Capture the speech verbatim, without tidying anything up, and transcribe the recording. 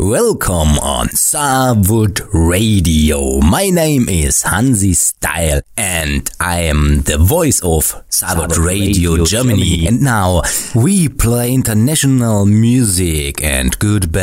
Welcome on Saarwood Radio. My name is Hansi Style and I am the voice of Saarwood Radio, Radio Germany. Germany. And now we play international music and good bands.